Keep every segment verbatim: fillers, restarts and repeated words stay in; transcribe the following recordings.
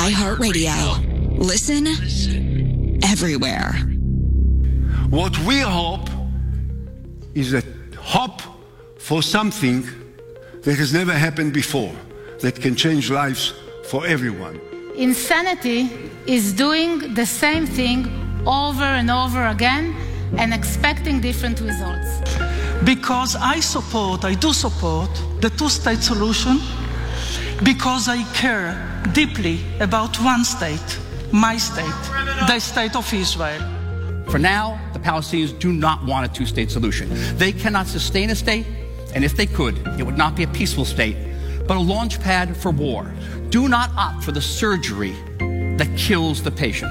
iHeartRadio. Listen everywhere. What we hope is a hope for something that has never happened before, that can change lives for everyone. Insanity is doing the same thing over and over again and expecting different results. Because I support, I do support the two-state solution, because I care deeply about one state, my state, the state of Israel. For now, the Palestinians do not want a two-state solution. They cannot sustain a state, and if they could, it would not be a peaceful state, but a launch pad for war. Do not opt for the surgery that kills the patient.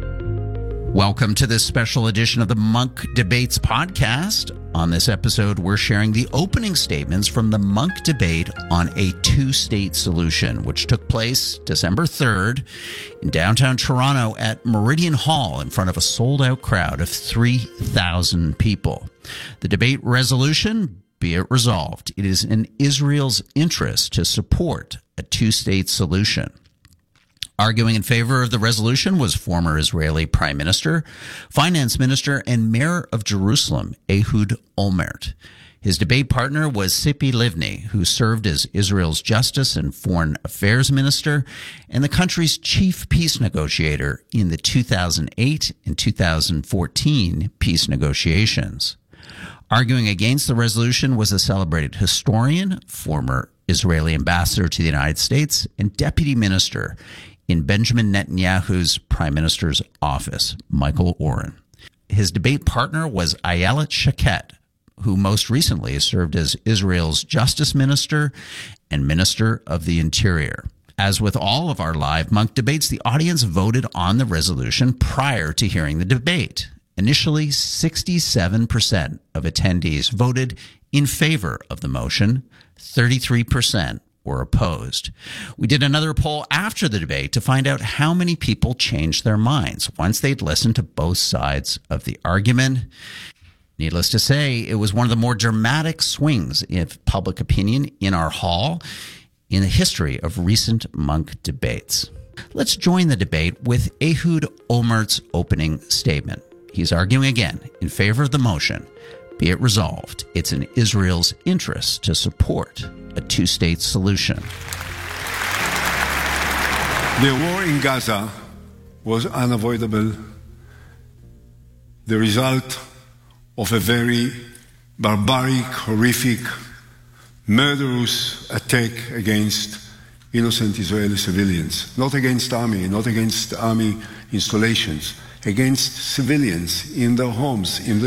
Welcome to this special edition of the Munk Debates podcast. On this episode, we're sharing the opening statements from the Munk debate on a two-state solution, which took place December third in downtown Toronto at Meridian Hall in front of a sold-out crowd of three thousand people. The debate resolution, be it resolved, it is in Israel's interest to support a two-state solution. Arguing in favor of the resolution was former Israeli Prime Minister, Finance Minister, and Mayor of Jerusalem, Ehud Olmert. His debate partner was Tzipi Livni, who served as Israel's Justice and Foreign Affairs Minister and the country's chief peace negotiator in the two thousand eight and two thousand fourteen peace negotiations. Arguing against the resolution was a celebrated historian, former Israeli ambassador to the United States, and deputy minister in Benjamin Netanyahu's prime minister's office, Michael Oren. His debate partner was Ayelet Shaked, who most recently served as Israel's justice minister and minister of the interior. As with all of our live Munk debates, the audience voted on the resolution prior to hearing the debate. Initially, sixty-seven percent of attendees voted in favor of the motion, thirty-three percent were opposed. We did another poll after the debate to find out how many people changed their minds once they'd listened to both sides of the argument. Needless to say, it was one of the more dramatic swings in public opinion in our hall in the history of recent Munk debates. Let's join the debate with Ehud Olmert's opening statement. He's arguing again in favor of the motion. Be it resolved, it's in Israel's interest to support a two-state solution. The war in Gaza was unavoidable, the result of a very barbaric, horrific, murderous attack against innocent Israeli civilians. Not against army, not against army installations, against civilians in their homes, in their